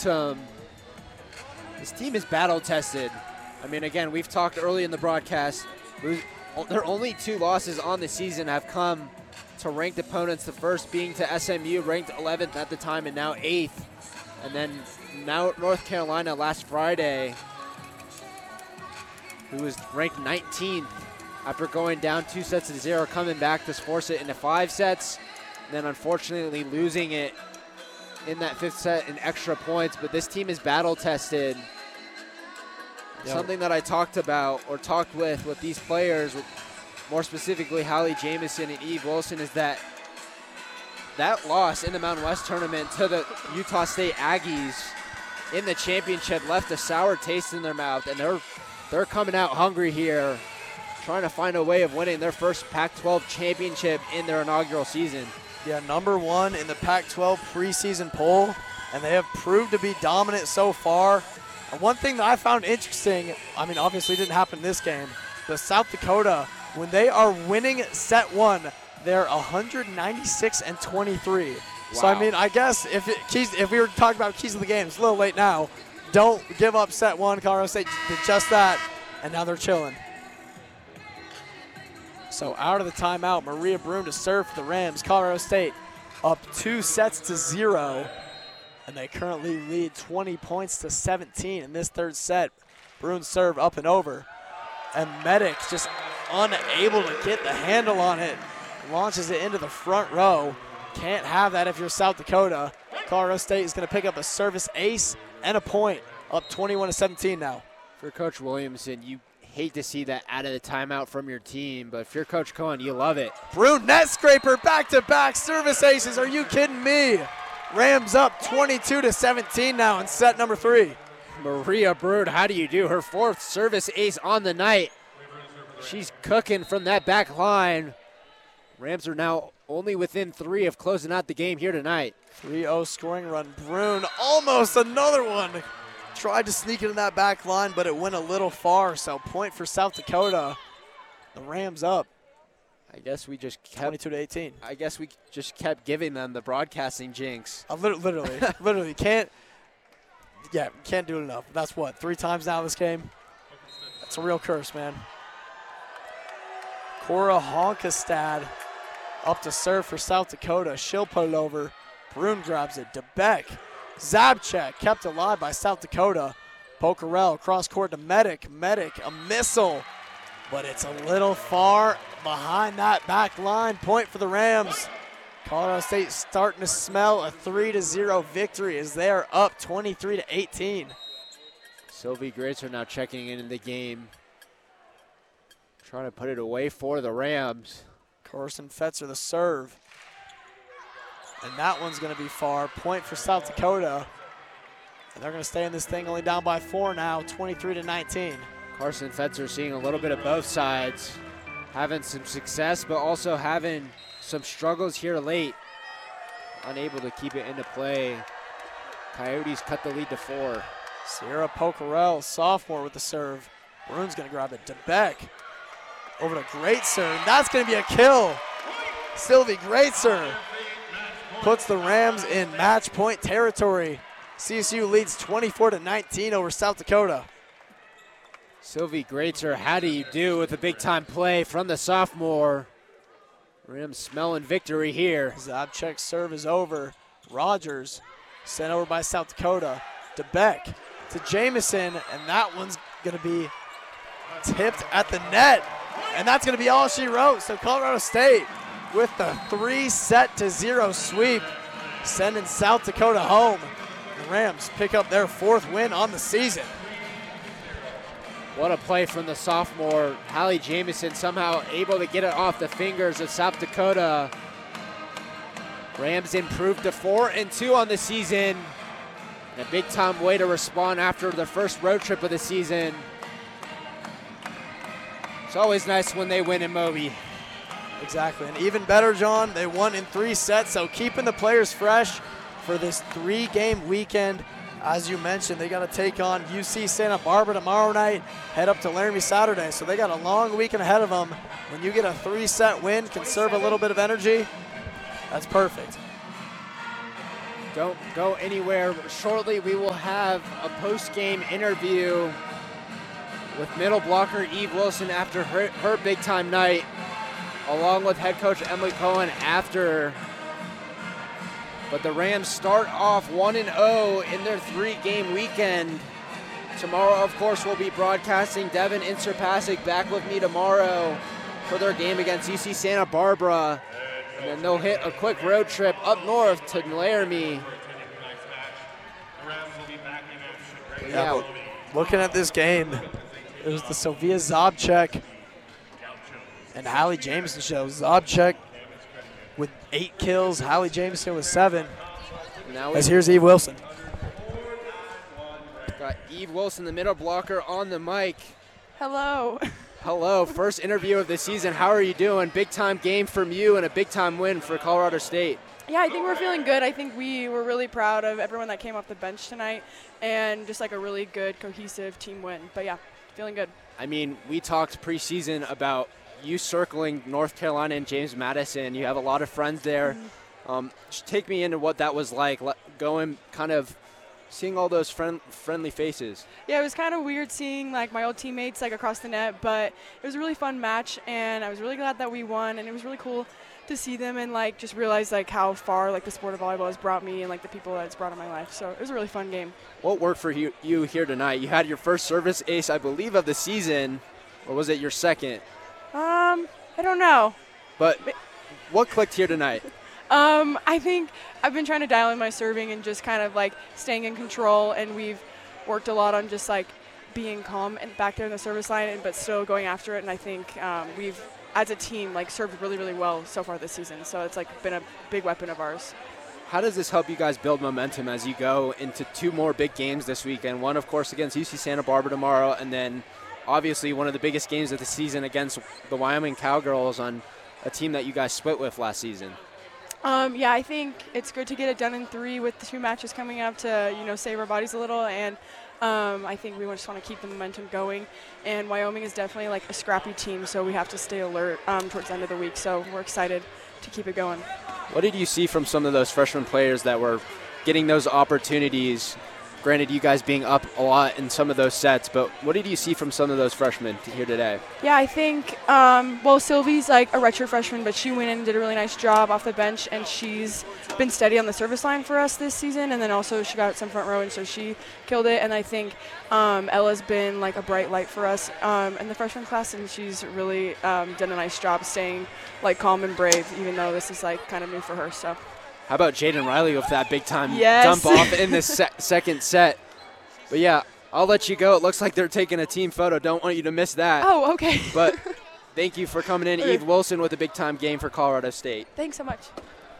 momentum. This team is battle-tested. I mean, again, we've talked early in the broadcast. Their only 2 losses on the season have come to ranked opponents, the first being to SMU, ranked 11th at the time and now 8th. And then now North Carolina last Friday, who was ranked 19th after going down 2-0, coming back to force it into 5 sets, and then unfortunately losing it in that 5th set in extra points. But this team is battle-tested. Yep. Something that I talked with these players, more specifically Hallie Jamison and Eve Wilson, is that loss in the Mountain West tournament to the Utah State Aggies in the championship left a sour taste in their mouth, and they're coming out hungry here, trying to find a way of winning their first Pac-12 championship in their inaugural season. Yeah, #1 in the Pac-12 preseason poll, and they have proved to be dominant so far. And one thing that I found interesting, I mean, obviously it didn't happen in this game, but South Dakota, when they are winning set 1, they're 196-23. Wow. So, I mean, I guess if we were talking about keys of the game, it's a little late now. Don't give up set 1. Colorado State did just that, and now they're chilling. So out of the timeout, Maria Broom to serve for the Rams. Colorado State up 2-0, and they currently lead 20-17 in this 3rd set. Broom serve up and over, and Medic just unable to get the handle on it. Launches it into the front row. Can't have that if you're South Dakota. Colorado State is going to pick up a service ace and a point, up 21-17 now. For Coach Williamson, you hate to see that out of the timeout from your team, but if you're Coach Cohen, you love it. Broom net scraper, back-to-back service aces. Are you kidding me? Rams up 22-17 now in set number 3. Maria Brood, how do you do? Her 4th service ace on the night. She's cooking from that back line. Rams are now only within 3 of closing out the game here tonight. 3-0 scoring run. Broon, almost another one. Tried to sneak it in that back line, but it went a little far, so point for South Dakota. The Rams up. I guess we just kept 22-18. I guess we just kept giving them the broadcasting jinx. Literally can't do it enough. That's what, 3 times now this game? That's a real curse, man. Cora Honkestad up to serve for South Dakota. She'll put it over. Broom grabs it. DeBeck. Zabchek kept alive by South Dakota. Pokerell cross court to Medic. Medic, a missile, but it's a little far behind that back line. Point for the Rams. Colorado State starting to smell a 3-0 victory as they are up 23-18. Sylvie Grazer now checking in the game, trying to put it away for the Rams. Carson Fetzer the serve. And that one's going to be far. Point for South Dakota. And they're going to stay in this thing only down by 4 now, 23-19. Carson Fetzer seeing a little bit of both sides, having some success, but also having some struggles here late. Unable to keep it into play. Coyotes cut the lead to 4. Sierra Pokerell, sophomore with the serve. Brune's going to grab it. DeBeck over to Greatser. That's going to be a kill. Sylvie Greatser puts the Rams in match point territory. CSU leads 24-19 over South Dakota. Sylvie Greatser, how do you do with a big-time play from the sophomore? Rams smelling victory here. Zabchek's serve is over. Rogers sent over by South Dakota. DeBeck to Jamison, and that one's going to be tipped at the net. And that's going to be all she wrote. So Colorado State with the 3-0 sweep, sending South Dakota home. The Rams pick up their 4th win on the season. What a play from the sophomore. Hallie Jamison somehow able to get it off the fingers of South Dakota. Rams improved to 4-2 on the season. And a big-time way to respond after the first road trip of the season. It's always nice when they win in Moby. Exactly, and even better, John, they won in 3 sets, so keeping the players fresh for this 3-game weekend. As you mentioned, they got to take on UC Santa Barbara tomorrow night, head up to Laramie Saturday, so they got a long weekend ahead of them. When you get a 3-set win, conserve a little bit of energy, that's perfect. Don't go anywhere. Shortly, we will have a post-game interview with middle blocker Eve Wilson after her big-time night, along with head coach Emily Cohen after. But the Rams start off 1-0 in their 3-game weekend. Tomorrow, of course, we'll be broadcasting. Devin Inserpasic back with me tomorrow for their game against UC Santa Barbara. And then they'll hit a quick road trip up north to Laramie. Yeah, looking at this game, it was the Sofia Zobchek and Hallie Jameson show. Zobchek with 8 kills, Hallie Jameson with 7. Now as here's Eve Wilson. Got Eve Wilson, the middle blocker, on the mic. Hello. Hello, first interview of the season. How are you doing? Big time game from you and a big time win for Colorado State. Yeah, I think we're feeling good. I think we were really proud of everyone that came off the bench tonight and just like a really good, cohesive team win. But yeah, feeling good. I mean, we talked preseason about you circling North Carolina and James Madison. You have a lot of friends there. Just take me into what that was like, going kind of seeing all those friendly faces. Yeah, it was kind of weird seeing like my old teammates like across the net, but it was a really fun match, and I was really glad that we won, and it was really cool to see them and like just realize like how far like the sport of volleyball has brought me and like the people that it's brought in my life. So it was a really fun game. What worked for you here tonight? You had your first service ace, I believe, of the season, or was it your second? I don't know. But what clicked here tonight? I think I've been trying to dial in my serving and just kind of like staying in control, and we've worked a lot on just like being calm and back there in the service line, but still going after it. And I think we've, as a team, like served really, really well so far this season. So it's like been a big weapon of ours. How does this help you guys build momentum as you go into 2 more big games this weekend? One, of course, against UC Santa Barbara tomorrow, and then obviously one of the biggest games of the season against the Wyoming Cowgirls on a team that you guys split with last season. Yeah, I think it's good to get it done in 3 with the 2 matches coming up to, save our bodies a little. And I think we just want to keep the momentum going. And Wyoming is definitely like a scrappy team, so we have to stay alert towards the end of the week. So we're excited to keep it going. What did you see from some of those freshman players that were getting those opportunities? Granted, you guys being up a lot in some of those sets, but what did you see from some of those freshmen here today? Yeah, I think, Sylvie's like a redshirt freshman, but she went in and did a really nice job off the bench, and she's been steady on the service line for us this season, and then also she got some front row, and so she killed it. And I think Ella's been like a bright light for us in the freshman class, and she's really done a nice job staying like calm and brave, even though this is like kind of new for her. So. How about Jaden Riley with that big-time yes. dump off in the second set? But, yeah, I'll let you go. It looks like they're taking a team photo. Don't want you to miss that. Oh, okay. But thank you for coming in. Eve Wilson with a big-time game for Colorado State. Thanks so much.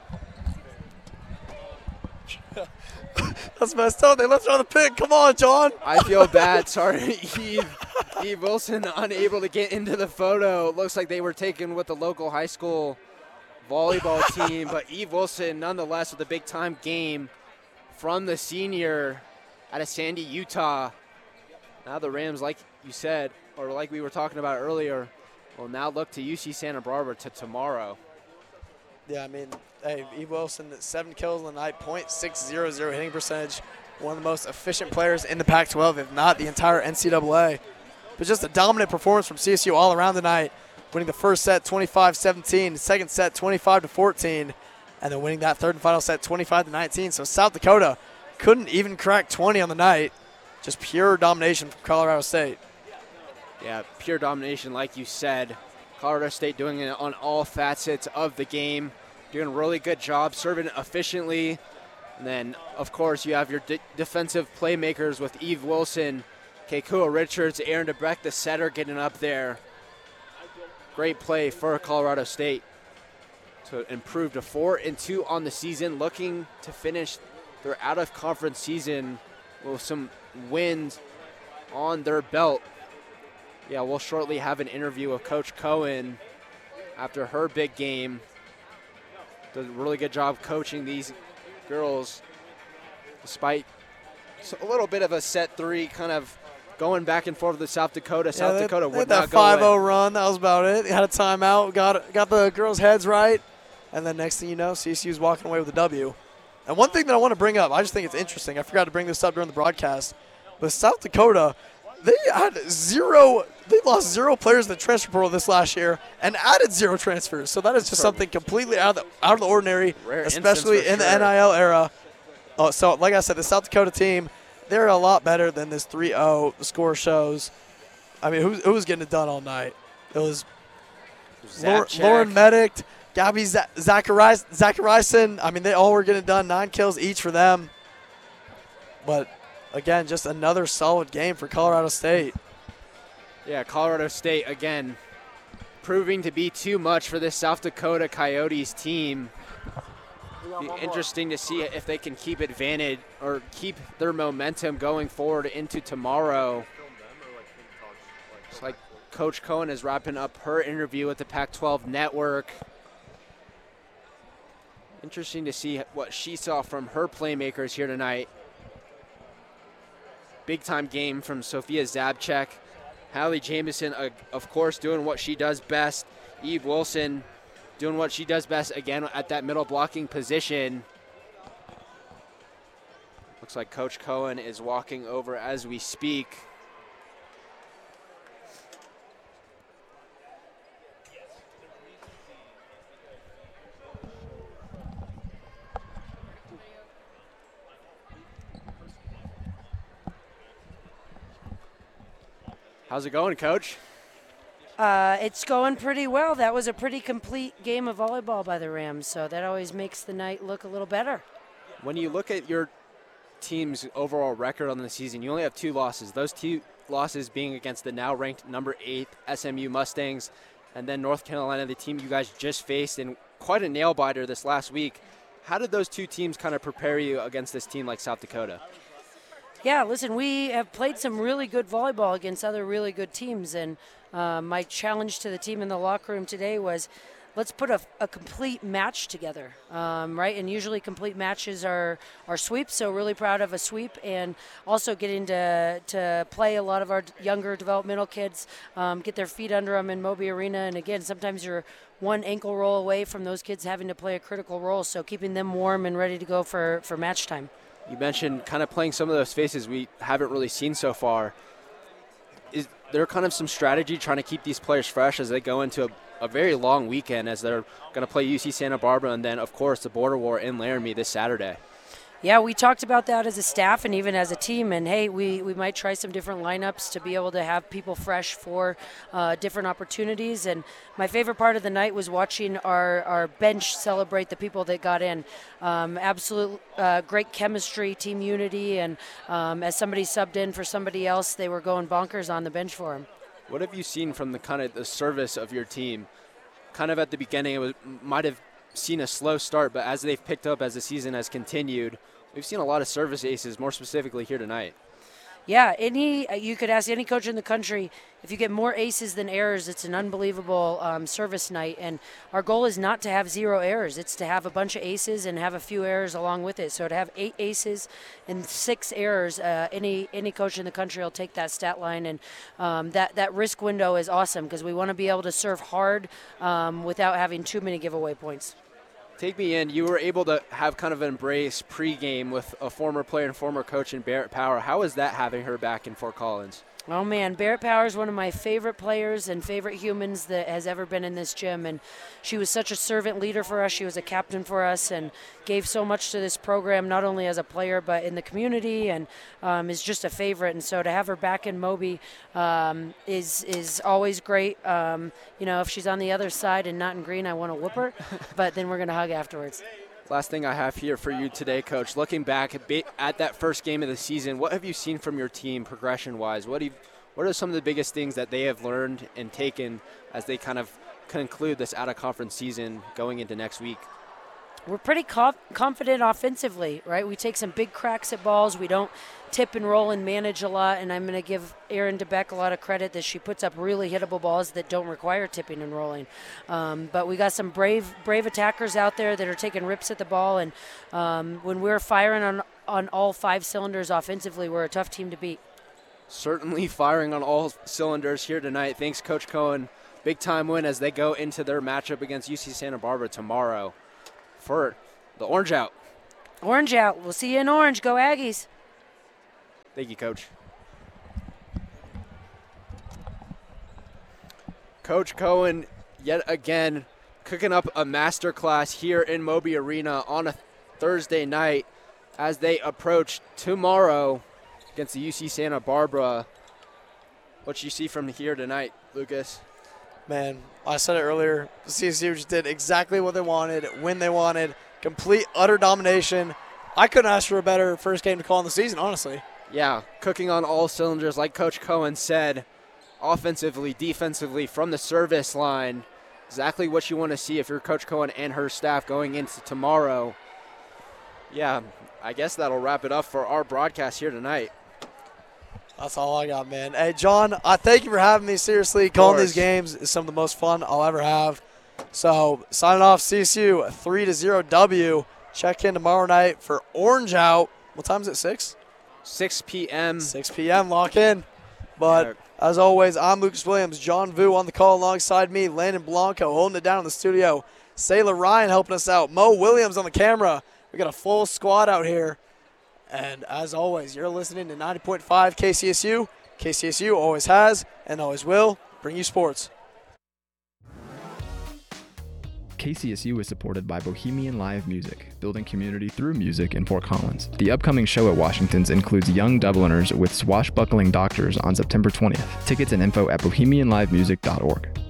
That's messed up. They left her on the pick. Come on, John. I feel bad. Sorry, Eve Wilson unable to get into the photo. It looks like they were taken with the local high school volleyball team, but Eve Wilson nonetheless with a big time game from the senior out of Sandy, Utah. Now the Rams, like you said, or like we were talking about earlier, will now look to UC Santa Barbara to tomorrow. Yeah, I mean, hey, Eve Wilson, 7 kills on the night, .600 hitting percentage, one of the most efficient players in the Pac-12, if not the entire NCAA. But just a dominant performance from CSU all around the night. Winning the first set 25-17, the second set 25-14, and then winning that third and final set 25-19. So South Dakota couldn't even crack 20 on the night. Just pure domination from Colorado State. Yeah, pure domination, like you said. Colorado State doing it on all facets of the game, doing a really good job, serving efficiently. And then, of course, you have your defensive playmakers with Eve Wilson, Keikua Richards, Aaron DeBreck, the setter, getting up there. Great play for Colorado State to improve to 4-2 on the season, looking to finish their out-of-conference season with some wins on their belt. Yeah, we'll shortly have an interview with Coach Cohen after her big game. Does a really good job coaching these girls despite a little bit of a set 3 kind of going back and forth with South Dakota. South Dakota would not go that 5-0 run, that was about it. Had a timeout, got the girls' heads right, and then next thing you know, CSU's walking away with a W. And one thing that I want to bring up, I just think it's interesting. I forgot to bring this up during the broadcast. But South Dakota, they lost 0 players in the transfer portal this last year and added 0 transfers. So that is just something completely out of the ordinary, especially in the NIL era. So like I said, the South Dakota team, they're a lot better than this 3-0 the score shows. I mean, who was getting it done all night? It was Lauren Medic, Gabby Zachariason. I mean, they all were getting it done. 9 kills each for them. But, again, just another solid game for Colorado State. Yeah, Colorado State, again, proving to be too much for this South Dakota Coyotes team. Be interesting to see if they can keep advantage or keep their momentum going forward into tomorrow. It's like Coach Cohen is wrapping up her interview with the Pac-12 Network. Interesting to see what she saw from her playmakers here tonight. Big-time game from Sophia Zabchek. Hallie Jamison, of course, doing what she does best. Eve Wilson doing what she does best, again, at that middle blocking position. Looks like Coach Cohen is walking over as we speak. How's it going, Coach? It's going pretty well. That was a pretty complete game of volleyball by the Rams, so that always makes the night look a little better. When you look at your team's overall record on the season, you only have 2 losses. Those 2 losses being against the now ranked number 8 SMU Mustangs, and then North Carolina, the team you guys just faced in quite a nail-biter this last week. How did those 2 teams kind of prepare you against this team like South Dakota? Yeah, listen, we have played some really good volleyball against other really good teams, and my challenge to the team in the locker room today was, let's put a complete match together, right? And usually complete matches are sweeps, so really proud of a sweep, and also getting to play a lot of our younger developmental kids, get their feet under them in Moby Arena. And again, sometimes you're one ankle roll away from those kids having to play a critical role, so keeping them warm and ready to go for match time. You mentioned kind of playing some of those faces we haven't really seen so far. Is there kind of some strategy trying to keep these players fresh as they go into a very long weekend, as they're going to play UC Santa Barbara and then, of course, the Border War in Laramie this Saturday? Yeah, we talked about that as a staff and even as a team. And, hey, we might try some different lineups to be able to have people fresh for different opportunities. And my favorite part of the night was watching our bench celebrate the people that got in. Absolute great chemistry, team unity. And as somebody subbed in for somebody else, they were going bonkers on the bench for them. What have you seen from the kind of the service of your team? Kind of at the beginning, it might have seen a slow start, but as they've picked up as the season has continued, we've seen a lot of service aces, more specifically here tonight. Yeah, you could ask any coach in the country, if you get more aces than errors, it's an unbelievable service night. And our goal is not to have 0 errors. It's to have a bunch of aces and have a few errors along with it. So to have 8 aces and 6 errors, any coach in the country will take that stat line. And that risk window is awesome because we want to be able to serve hard without having too many giveaway points. Take me in. You were able to have kind of an embrace pregame with a former player and former coach in Barrett Power. How is that having her back in Fort Collins? Oh, man, Barrett Power is one of my favorite players and favorite humans that has ever been in this gym. And she was such a servant leader for us. She was a captain for us and gave so much to this program, not only as a player but in the community, and is just a favorite. And so to have her back in Moby is always great. If she's on the other side and not in green, I want to whoop her, but then we're going to hug afterwards. Last thing I have here for you today, Coach. Looking back at that first game of the season, what have you seen from your team progression-wise? What are some of the biggest things that they have learned and taken as they kind of conclude this out-of-conference season going into next week? We're pretty confident offensively, right? We take some big cracks at balls. We don't tip and roll and manage a lot, and I'm going to give Erin DeBeck a lot of credit that she puts up really hittable balls that don't require tipping and rolling. But we got some brave attackers out there that are taking rips at the ball, and when we're firing on all 5 cylinders offensively, we're a tough team to beat. Certainly firing on all cylinders here tonight. Thanks, Coach Cohen. Big-time win as they go into their matchup against UC Santa Barbara tomorrow. For the Orange Out, Orange out. We'll see you in Orange. Go Aggies. Thank you, Coach. Coach Cohen, yet again, cooking up a masterclass here in Moby Arena on a Thursday night as they approach tomorrow against the UC Santa Barbara. What you see from here tonight, Lucas? Man, I said it earlier. The CSU just did exactly what they wanted, when they wanted, complete, utter domination. I couldn't ask for a better first game to call in the season, honestly. Yeah, cooking on all cylinders, like Coach Cohen said, offensively, defensively, from the service line. Exactly what you want to see if you're Coach Cohen and her staff going into tomorrow. Yeah, I guess that'll wrap it up for our broadcast here tonight. That's all I got, man. Hey, John, I thank you for having me. Seriously, calling these games is some of the most fun I'll ever have. So, signing off, CSU, a 3-0 W. Check in tomorrow night for Orange Out. What time is it, 6? 6 p.m. 6 p.m., lock in. But, as always, I'm Lucas Williams. John Vu on the call alongside me. Landon Blanco holding it down in the studio. Sayla Ryan helping us out. Mo Williams on the camera. We got a full squad out here. And as always, you're listening to 90.5 KCSU. KCSU always has and always will bring you sports. KCSU is supported by Bohemian Live Music, building community through music in Fort Collins. The upcoming show at Washington's includes Young Dubliners with Swashbuckling Doctors on September 20th. Tickets and info at bohemianlivemusic.org.